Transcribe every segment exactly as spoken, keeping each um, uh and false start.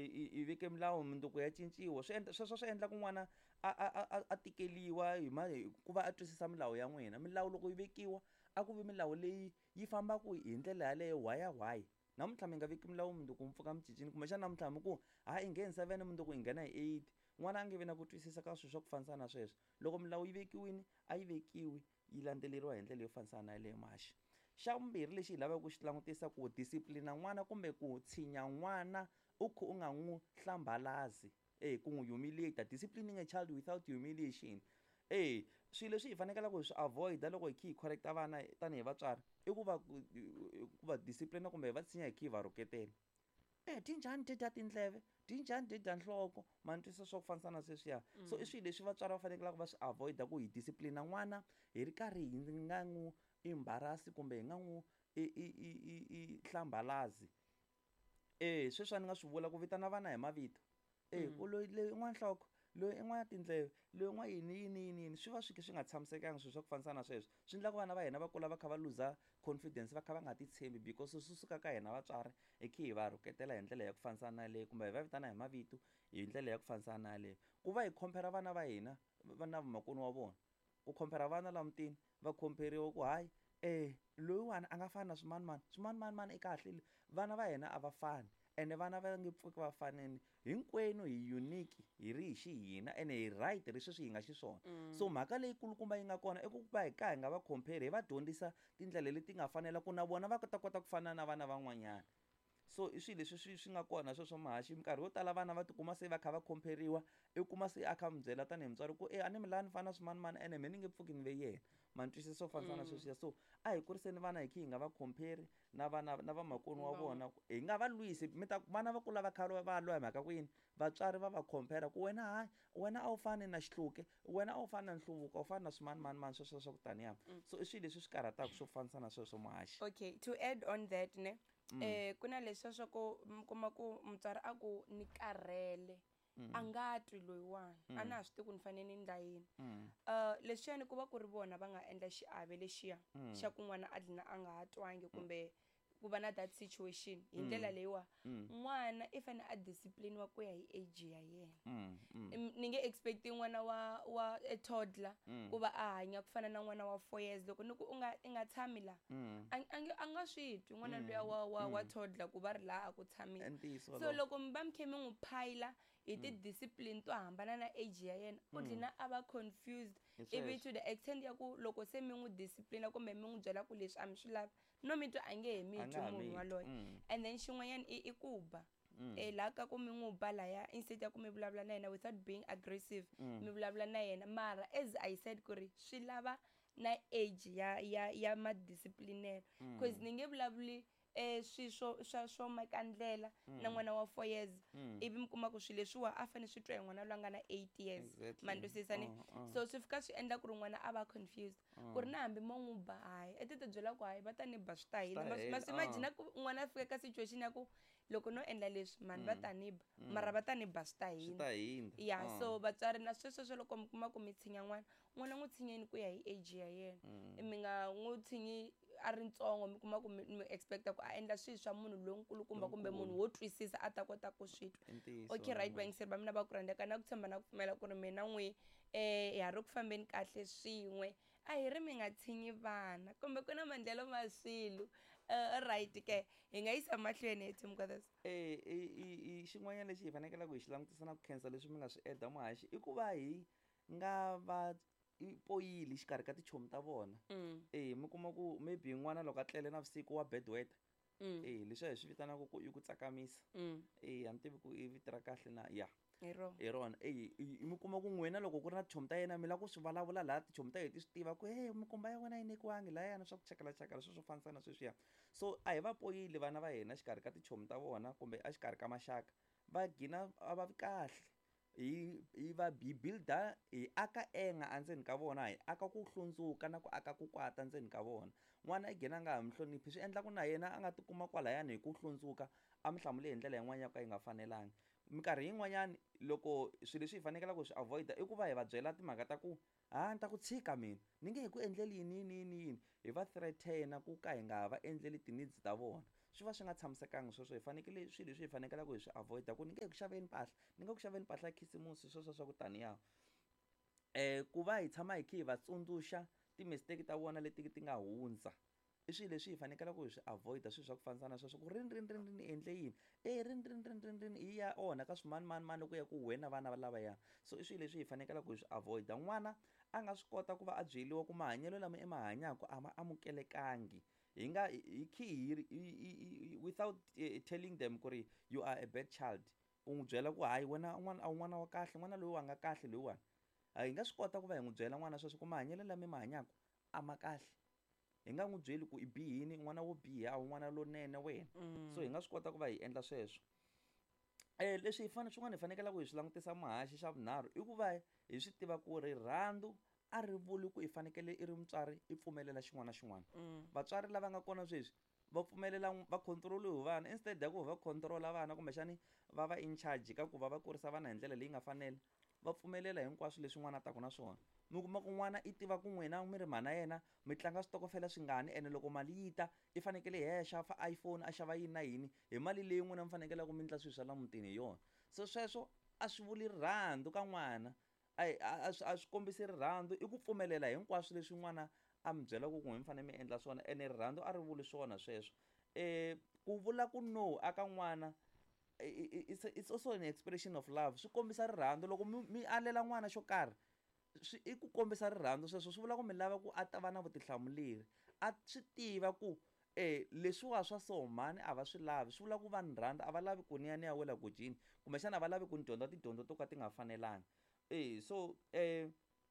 i veke milawu mundzuku ya cinciwa swi endla sweswo swi endla ku n'wana a a a a tikeliwa hi ma ku va a twisisa milawu ya n'wina. Milawu loko yi vekiwa a ku vi milawu leyi yi fambaka hi ndlela yaleyo why why namuntlha mi nga veki milawu mundzuku mi pfuka mi cincile kumbexana namuntlha mi ku ha i ngheni seven mundzuku hi nghena hi eight n'wana a nge vi na ku twisisa ka swilo swa ku fanisana na sweswo. Loko milawu yi vekiwini a yi vekiwi yi landzeleriwa hi ndlela yo fanisana na yaleyo maxi. Xa vumbirhi lexi hi lavaka ku xi langutisa ku discipline n'wana kumbe ku tshinya n'wana u kha u nga n'wi hlambalazi eh ku n'wi humiliate. Disciplining a child without humiliation eh swilo leswi hi fanekelaka hi swi avoid loko hi kha hi correcta vana tanihi vatswari i ku va ku va discipline kumbe hi va tshinya hi kha hi va rhuketela eh ti njhani ti dya tindleve ti njhani ti dya nhloko ma ni twisisa swa ku fanisana na sweswiya. So i swilo leswi vatswari va fanekelaka va swi avoid ku hi discipline n'wana hi ri karhi hi nga n'wi embarrass kumbe hi nga n'wi i i i i hlambalazi. Eh sweswi ni nga swi vula ku vitana vana hi mavito eh ku loyi leyi n'wana nhloko loyi i n'wana tindleve loyi n'wana yini yini yini yini swi va swi swi nga tshamisekanga swilo swa ku fanisana na sweswo swi endla ku vana va hina va kula va kha va luza confidence va kha va nga ti tshembi because swi suka ka hina vatswari hi kha hi va rhuketela hi ndlela ya ku fanisana na leyi kumbe hi va vitana hi mavito hi ndlela ya ku fanisana na leyi ku va hi compare vana va hina va na vamakuni wa vona ku compare vana la mutini va compare-iwa ku hayi eh loyiwani a nga fani na swimanimani swimanimani i kahle vana va hina a va fani ene vana va nge pfuki va fanini hinkwenu hi unique hi ri hi xihina ene hi right ri sweswi hi nga xiswona. So mhaka leyi kulukumba yi nga kona i ku va hi ka hi nga va compare hi va dyondzisa tindlela leti nga fanela ku na vona va kota kota ku fana na vana van'wanyana. So i swilo leswi swi swi nga kona sweswo mahaxi minkarhi yo tala vana va tikuma se va kha va compare-iwa i kuma se a kha mi byela tanihi mutswari ku eh a ni mi lani fana na swimanimani ene me ni nge pfuki ni ve yena ma ni twisisa swo fanisana na sweswiya. So a hi kuriseni vana hi kha hi nga va compare na vana na vamakuni wa vona hi nga va lwisi mi ta vana va kula va kha va lwa hi mhaka ku yini vatswari va va compare ku wena hayi wena a wu fani na xihluke wena a wu fani na nhluvuko a wu fani na swimanimani sweswo swa ku taniya. So i swilo leswi swi karhataka swo fanisana na sweswo mahaxi. Okay, to add on that ne eh kuna leswa swa ku mi kuma ku mutswari a ku ni karhele a nga twi loyiwani a na swi tivi ku ni fanele ni endla yini uh leswiyani ku va ku ri vona va nga endla xiave lexiya xa ku n'wana a dlina a nga ha twangi kumbe ku va na that situation hi ndlela leyiwa n'wana i fanele a discipline-iwa ku ya hi age ya yena. Ni nge expect n'wana wa wa a toddler ku va a hanya ku fana na n'wana wa four years loko ni ku u nga i nga tshami la a nga swi twi n'wana luya wa wa wa toddler ku va ri laha a ku tshamile. So loko mi va mi khe mi n'wi phayila hi ti-discipline to hambana na age ya yena u dlina a va confused ivi to the extent ya ku loko se mi n'wi discipline kumbe mi n'wi byela ku leswi a mi swi lavi no mi twa a nge he mi twi munhu waloye. And then xin'wanyana i i ku ba eh la ka ku mi n'wi ba laya instead ya ku mi vulavula na yena without being aggressive mi vulavula na yena mara as I said ku ri swi lava na age ya ya ya madisciplinero because ni nge vulavuli eh swi swo swa swo makandlela na n'wana wa four years ivi mi kuma ku swilo leswiwa a fanele swi twa hi n'wana loyi a nga na eight years ma ni twisisa ni. So swi fika swi endla ku ri n'wana a va confused ku ri na hambi mo n'wi ba hayi i ti ti byela ku hayi va ta ni ba swi ta hina ma swi imagine ku n'wana a fika ka situation ya ku loko no endla leswi mani va ta ni ba mara va ta ni ba swi ta hina ya. So vatswari na sweswo swo loko mi kuma ku mi tshinya n'wana n'wana n'wi tshinyeni ku ya hi age ya yena mi nga n'wi tshinyi a ri ntsongo mi kuma ku mi expecta ku a endla swilo swa munhu lonkulukumba kumbe munhu wo twisisa a ta kota ku swi twa. Okay right vayingiseri va mina va ku rhandzeka na ku tshemba na ku pfumela ku ri mina n'wi eh ha ri ku fambeni kahle swin'we a hi ri mi nga tshinyi vana kumbe ku na maendlelo ma swilo right ke hi nga yisa mahlweni hi team brothers. Eh i xin'wanyana lexi hi fanekelaka hi xi langutisa na ku khensa leswi mi nga swi eda mahaxi i ku va hi nga va poyili xikarhi ka tichomi ta vona eh mi kuma ku maybe n'wana loko a tlele navusiku wa bedwetter eh leswi hi swi vitanaka ku i ku tsakamisa eh a ni tivi ku i vito ra kahle na ya hi rona eh mi kuma ku n'wina loko ku ri na tichomi ta yena mi lava ku swi vulavula laha tichomi ta hi ti swi tiva ku hey mikumba ya wena yi nyikiwangi lahayana swa ku chakela chakela sweswo fanisana na sweswiya. So a hi va poyili vana va hina xikarhi ka tichomi ta vona kumbe a xikarhi ka maxaka va gina a va vi kahle hi hi va hi builder hi aka enga endzeni ka vona hi aka ku hlundzuka na ku aka ku kwata endzeni ka vona. N'wana i gina nga ha mi hloniphi swi endla ku na yena a nga tikuma kwalayani hi ku hlundzuka a mi hlamule hi ndlela yin'wana ya ka yi nga fanelangi. Minkarhi yin'wanyani loko swilo leswi hi fanekelaka ku swi avoid i ku va hi va byela timhaka ta ku ha ni ta ku tshika mina ni nge hi ku endleli yini yini yini yini hi va threaten ku ka hi nga ha va endleli ti-needs ta vona. swi va swi nga tshamisekanga sweswo hi fanekele swilo leswi hi fanekelaka hi swi avoida ku ni nge ku xaveni mpahla ni nga ku xaveni mpahla ya khisimusi sweswo swa ku taniyaho um ku va hi tshama hi kha hi va tsundzuxa ti-mistake ta vona leti ti nga hundza i swilo leswi hi fanekelaka hi swi avoida swilo swa ku fanisana sweswo ku rini rini rini ni endle yini e rini rini rini rini rini hi ya onha ka swimanimani ku ya ku wena vana lavaya so i swilo leswi hi fanekelaka hi swi avoida n'wana a nga swi kota ku va a byeliwa ku mahanyelo lama i ma hanyaka a ma amukelekangi hi nga hi khi without uh, telling them ku ri you are a bad child u n'wi byela ku hayi wena n'wana a wu n'wana wa kahle n'wana loyi wa nga kahle loyiwani hi nga swi kota ku va hi n'wi byela n'wana sweswo ku mahanyelo lama ma hanyaka a ma kahle hi nga n'wi byeli ku i bihini n'wana wo biha a wu n'wana lonene wena so hi nga swi kota ku va hi endla sweswo um leswi hi fane swin'wana hi fanekelaka hi swi langutisa muhaxi xa vunharhu i ku va hi swi tiva ku ri rhandzu a ri vuli ku i fanekele i ri mutswari i pfumelela xin'wana na xin'wana vatswari lava nga kona sweswi va pfumelela va control hi vana instead ya ku va controla vana kumbexani va va in charge ka ku va va kurisa vana hi ndlela leyi nga fanela va pfumelela hinkwaswo leswi n'wana a taku na swona mi kuma ku n'wana i tiva ku n'wina mi ri mhana yena mi tlanga switokofela swingani ene loko mali yi ta i fanekele hi ya xava iPhone a xava yini na yini hi mali leyi n'wina mi fanekele ku mi endla swilo swa la mutini hi yona so sweswo a swi vuli rirhandzu ka n'wana a swi kombisi rirhandzu i ku pfumelela hinkwaswo leswi n'wana a mi byela ku ku mi fanele mi endla swona ene rirhandzu a ri vuli swona sweswo um ku vula ku no aka n'wana it's, it's also an expression of love swi kombisa rirhandzu loko mi, mi alela n'wana xo karhi swi i ku kombisa rirhandzu sweswo swi vula ku mi lava ku a ta va na vutihlamuleri a swi tiva ku eh leswiwa swa so mhani a va swi lavi swi vula ku va ni rhandza a va lavi ku ni ya ni ya wela gojini kumbexana a va lavi ku ni dyondza tidyondzo to ka ti nga fanelanga eh so eh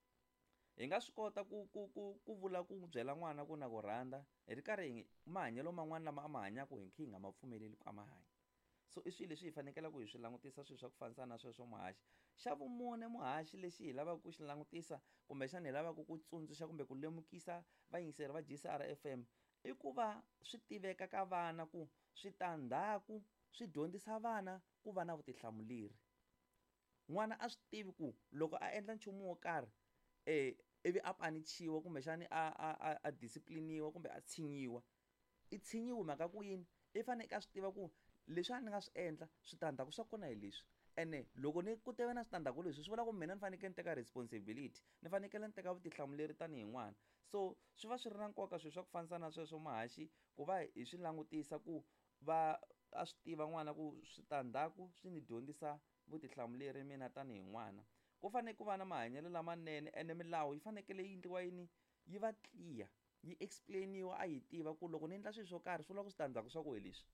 hi nga swi kota ku ku ku ku vula ku byela n'wana ku na ku rhandza hi ri karhi mahanyelo man'wana lama a ma hanyaka hi khi hi nga ma pfumeleli ku a ma hanya so i swilo leswi hi fanekelaka hi swi langutisa swilo swa ku fanisana na sweswo muhaxi xa vumune muhaxi lexi hi lavaka ku xi langutisa kumbexana hi lavaka ku tsundzuxa kumbe ku lemukisa vayingiseri va J C R F M i ku va swi tiveka ka vana ku switandzhaku swi dyondzisa vana ku va na vutihlamuleri n'wana a swi tivi ku loko a endla nchumu wo karhi eh ivi a panichiwa kumbexani a a a discipliniwa kumbe a tshinyiwa i tshinyiwa mhaka ku yini i faneke a swi tiva ku leswi a ni nga swi endla switandzhaku swa kona hi leswi ene loko ni ku teve na switandzhaku leswi swi vula ku mina ni fanekele ni teka responsibility ni fanekele ni teka vutihlamuleri tanihi n'wana so swi va swi ri na nkoka swilo swa ku fanisana na sweswo muhaxi ku va hi swi langutisa ku va a swi tiva n'wana ku switandzhaku swi ni dyondzisa vutihlamuleri mina tanihi n'wana ku fanele ku va na mahanyelo lamanene ene milawu yi fanekele yi endliwa yini yi va clear yi explainiwa a yi tiva ku loko ni endla swilo swo karhi swi vula ku switandzhaku swa ku hi leswi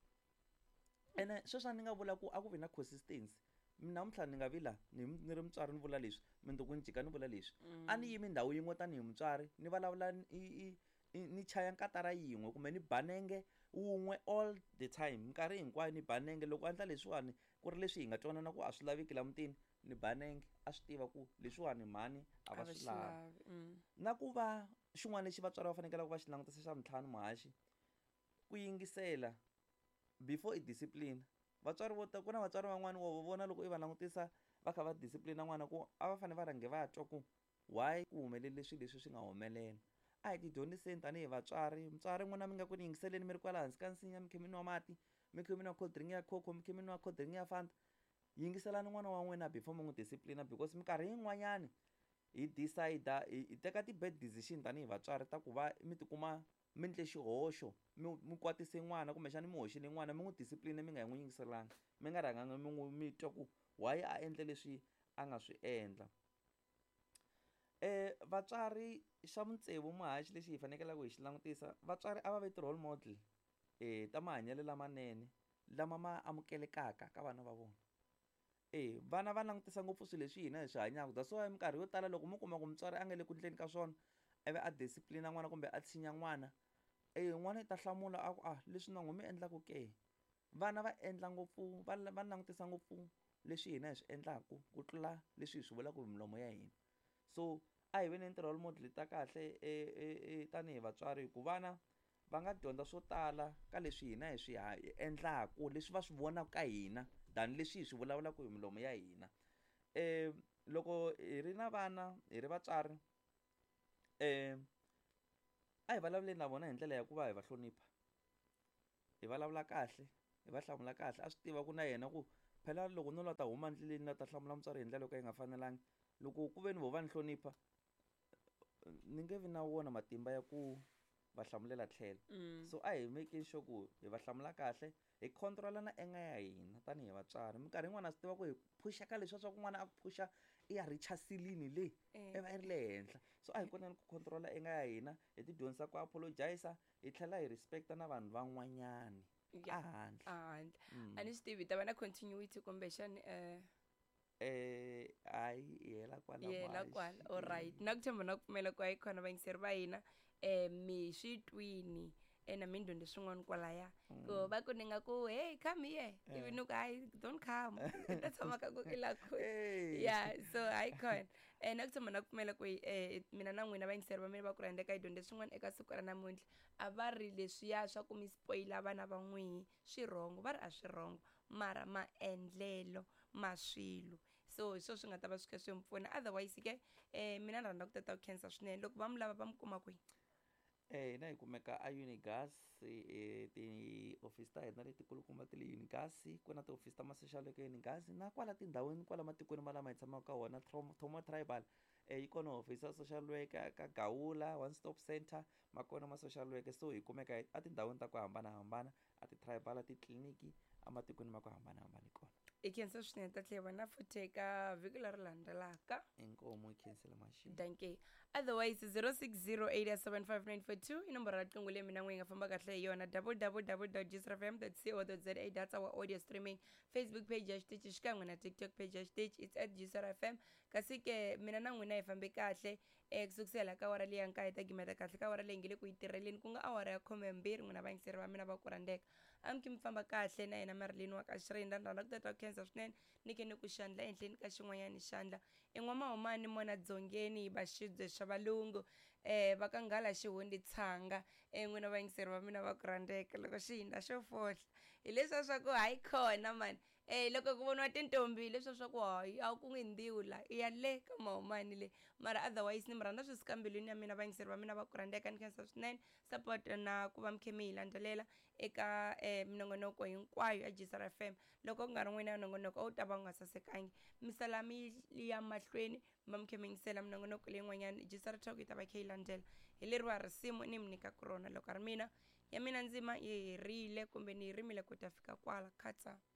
ene sweswo ni nga vula ku a ku vi na consistency namuntlha ni nga vi la ni ri mutswari ni vula leswi mundzuku ni jika ni vula leswi a ni yimi ndhawu yin'we tanihi mutswari ni vulavula ni chaya nkatara yin'we kumbe ni banenge wun'we all the time minkarhi hinkwayo ni banenge loko a endla leswiwani ku ri leswi hi nga twanana ku a swi laveki la mutini ni banenge a swi tiva ku leswiwani mhani a va swi lavi na ku va xin'wana lexi vatswari va fanekele ku va xi langutisa xa mintlhanu muhaxi ku yingisela before i discipline vatswari vo ku na vatswari van'wani wo vona loko i va langutisa va kha va discipline n'wana ku a va fanele va rhange va twa ku why ku humelele swilo leswi swi nga humelela a hi tidyondziseni tanihi vatswari mutswari n'wina mi nga ku ni yingiseleni mi ri kwala hansi ka nsinya mi kha mi nwa mati mi kha mi nwa cold drink ya coco mi kha mi nwa cold drink ya Fanta yingiselani n'wana wa n'wina before mi n'wi discipline because minkarhi yin'wanyani hi decide hi teka ti-bad decision tanihi vatswari ta ku va mi tikuma mi ndle xihoxo mi kwatise n'wana kumbexani mi hoxile n'wana mi n'wi discipline mi nga n'wi yingiselanga mi nga rhanganga mi n'wi mi twa ku why a endle leswi a nga swi endla eh vatswari xa mutsevu muhaxi lexi hi fanekelaka hi xi langutisa vatswari a va ve ti-role model eh ta mahanyelo lamanene lama ma amukelekaka ka vana va vona eh vana va langutisa ngopfu swilo leswi hina hi swi hanyaka that's why minkarhi yo tala loko mi kuma ku mutswari a nga le ku endleni ka swona ivi a discipline n'wana kumbe a tshinya n'wana eh n'wana i ta hlamula a ku ah leswi na n'wi mi endlaku ke vana va endla ngopfu va va langutisa ngopfu leswi hina hi swi endlaku ku tlula leswi hi swi vulaka hi milomo ya hina so a hi veneni ti-role model ta kahle e tanihi vatswari ku vana va nga dyondza swo tala ka leswi hina hi swi endlaku leswi va swi vonaka ka hina than leswi hi swi vulavulaka hi milomo ya hina eh loko hi ri na vana hi ri vatswari eh a hi vulavuleni na vona hi ndlela ya ku va hi va hlonipha hi vulavula kahle hi va hlamula kahle a swi tiva ku na yena ku phela loko no lata huma ndleleni na ta hlamula mutswari hi ndlela yo ka yi nga fanelangi loko ku ve ni vo va ni hlonipha ni nge vi na wona matimba ya ku va hlamulela tlhelo so a hi making sure ku hi va hlamula kahle hi controla na enga ya hina tanihi vatswari minkarhi yin'wana swi tiva ku hi phusha ka leswiya swa ku n'wana a ku phusha i ya richa silini le i va i ri le henhla so a hi koteni ku controla enga ya hina hi ti dyondzisa ku apologize hi tlhela hi respecta na vanhu van'wanyani a handle a handle a ni swi tivi hi ta va na continuity kumbexani um eh hayi hi hela kwala yela kwala alright na ku tshemba na ku pfumela ku hayi khona vayingiseri va hina um mi swi twini ena mi dyondze swin'wana kwalaya ku va ku ni nga ku hey come here ivi ni ku hayi don't come i ta tshama ka ku i la ku yeah so hayi khona um na ku tshemba na ku pfumela ku um mina na n'wina vayingiseri va mina va ku rhandzeka hi dyondze swin'wana eka siku ra namuntlha a va ri leswiya swa ku mi spoila vana va n'wihi swi rhongo va ri a swi rhongo mara maendlelo ma swilo so hi swona swi nga ta va swi kha swi mi pfuna otherwise ke um mina ni rhandza ku tata ku khensa swinene loko va mi lava va mi kuma kwihi eh hina hi kumeka a Unigas eh ti-office ta hina leti kulukumba ti le Unigas ku na ti-office ta ma-social worker Unigas na kwala tindhawini kwala matikweni malama hi tshamaka ka wona Thomo Tribal eh yi kona office ya social worker ka Gawula one stop center ma kona ma-social worker so hi kumeka a tindhawini ta ku hambanahambana a ti-tribal titliniki a matikweni ma ku hambanahambana kona i khensa swinene ta tlhela na futhi eka vhiki leri landzelaka inkomo i khensela machine danke otherwise zero six zero eight seven five nine four two i nomboro ra riqingho leyi mina n'wi nga famba kahle hi yona www dot gisrfm dot co dot za that's our audio streaming Facebook page ya xitichi xikan'we na TikTok page ya xitichi it's at gisrfm kasi ke mina na n'wina hi fambe kahle um kusukusela ka awara leyi ya nkaye ta gimeta kahle ka awara leyi nge le ku yi tirheleni ku nga awara ya khumembirhi n'wina vayingiseri va mina va ku rhandzeka a mi ki mi famba kahle na yena marileni wa ka xirinda ni rhandza ku tata ku khensa swinene ni ke ni ku xandla ehenhleni ka xin'wanyana xandla i n'wamahumani mona dzongeni hi va xibye xa valungu um va ka nghala xihundi tshanga um n'wina vayingiseri va mina va ku rhandzeka loko xi hindza xo fohla hi leswiya swa ku hayi khona mani um loko ku voniwa tintombi leswiya swa ku hayi a ku n'wi ndiwu la i ya le ka mahumani le mara otherwise ni mi rhandza swisi ka mbilwini ya mina vayingiseri va mina va ku rhandzeka ni khensa swinene support na ku va mi khe mi hi landzelela eka um minongonoko hinkwayo ya gisrfm loko ku nga ri n'wina ya nongonoko a wu ta va u nga sasekangi mi sala mi ya mahlweni ma mi khe mi yingisela minongonoko leyin'wanyana gisr talk yi ta va khe yi landzela hi leriwa risimu ni mi nyikaka rona loko ri mina ya mina ndzima yi herile kumbe ni yi rimile ku ta fika kwala khatsa